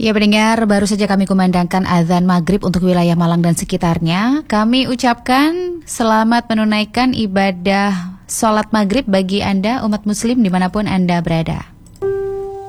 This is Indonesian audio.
Ya pendengar, baru saja kami kumandangkan azan maghrib untuk wilayah Malang dan sekitarnya. Kami ucapkan selamat menunaikan ibadah sholat maghrib bagi Anda umat muslim dimanapun Anda berada.